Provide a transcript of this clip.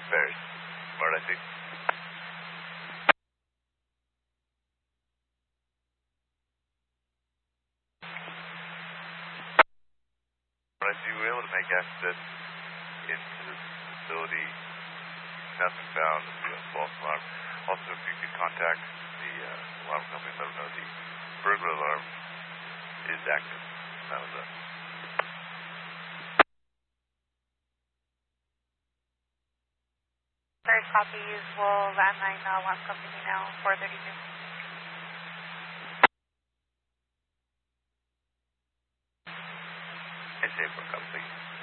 Bears. Where I see. Where I see, we were able to make access into the facility. Nothing found. False alarm. Also, if you could contact the alarm company, let them know the burglar alarm is active. That was it. Third copy, usual landline alarm company now, 432. I say for a couple, please.